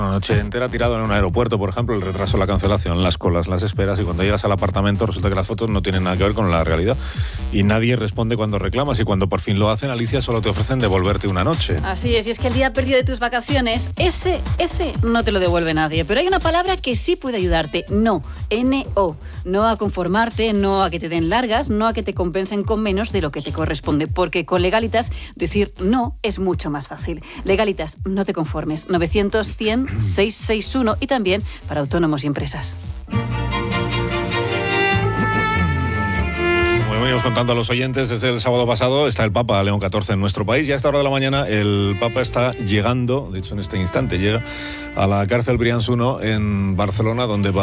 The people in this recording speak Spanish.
una noche entera tirado en un aeropuerto, por ejemplo, el retraso, la cancelación, las colas, las esperas, y cuando llegas al apartamento resulta que las fotos no tienen nada que ver con la realidad y nadie responde cuando reclamas, y cuando por fin lo hacen, Alicia, solo te ofrecen devolverte una noche. Así es, y es que el día perdido de tus vacaciones, ese no te lo devuelve nadie, pero hay una palabra que sí puede ayudarte: no, N-O, no a conformarte, no a que te den largas, no a que te compensen con menos de lo que te corresponde, porque con Legalitas decir no es mucho más fácil. Legalitas, no te conformes. 900-100-661, y también para autónomos y empresas. Como venimos contando a los oyentes, desde el sábado pasado está el Papa León XIV en nuestro país, y a esta hora de la mañana el Papa está llegando, de hecho en este instante llega a la cárcel Brians I en Barcelona, donde va